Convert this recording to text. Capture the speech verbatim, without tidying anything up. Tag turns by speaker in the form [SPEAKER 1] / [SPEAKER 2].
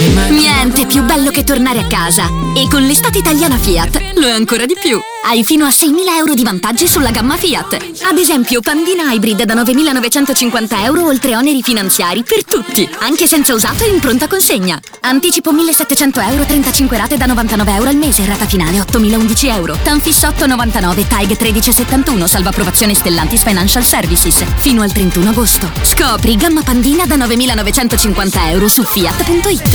[SPEAKER 1] Niente più bello che tornare a casa. E con l'estate italiana Fiat lo è ancora di più. Hai fino a seimila euro di vantaggi sulla gamma Fiat. Ad esempio, Pandina Hybrid da novemilanovecentocinquanta euro oltre oneri finanziari per tutti, anche senza usato e in pronta consegna. Anticipo millesettecento euro, trentacinque rate da novantanove euro al mese, rata finale ottomilaundici euro. Tanfis otto virgola novantanove, T A I G tredici settantuno, salva approvazione Stellantis Financial Services. Fino al trentuno agosto. Scopri gamma Pandina da novemilanovecentocinquanta euro su fiat punto it.